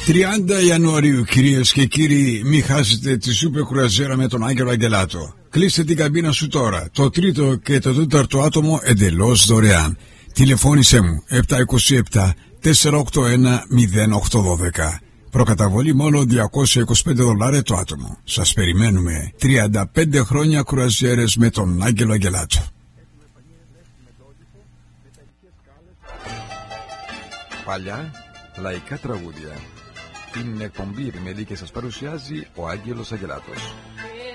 30 Ιανουαρίου, κυρίες και κύριοι, μη χάσετε τη σούπερ κρουαζιέρα με τον Άγγελο Αγγελάτο. Κλείστε την καμπίνα σου τώρα. Το τρίτο και το τέταρτο άτομο εντελώς δωρεάν. Τηλεφώνησέ μου 727 481 0812. Προκαταβολή μόνο $225 το άτομο. Σας περιμένουμε. 35 χρόνια κρουαζιέρες με τον Άγγελο Αγγελάτο. Παλιά λαϊκά τραγούδια. Την εκπομπή επιμελή και σας παρουσιάζει ο Άγγελος Αγγελάτος.